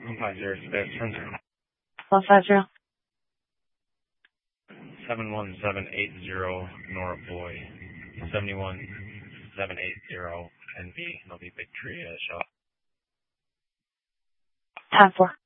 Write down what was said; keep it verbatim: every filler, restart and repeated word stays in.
one five zero space Spencer. one five zero. seven one seven eight zero Nora Boy. seven one seven eight zero N B. It'll be Big Tree uh, shot. Time for.